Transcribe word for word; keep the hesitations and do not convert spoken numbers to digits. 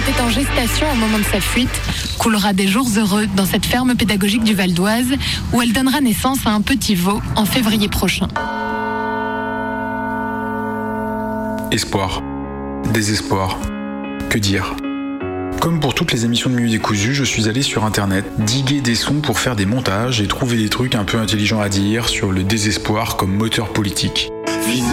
était en gestation au moment de sa fuite, coulera des jours heureux dans cette ferme pédagogique du Val d'Oise où elle donnera naissance à un petit veau en février prochain. Espoir, désespoir, que dire ? Comme pour toutes les émissions de Minute Décousue, je suis allé sur internet diguer des sons pour faire des montages et trouver des trucs un peu intelligents à dire sur le désespoir comme moteur politique.